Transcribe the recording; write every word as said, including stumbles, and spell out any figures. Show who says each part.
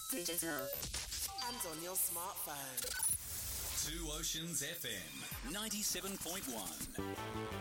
Speaker 1: digital, and on your smartphone.
Speaker 2: Two Oceans F M, ninety-seven point one.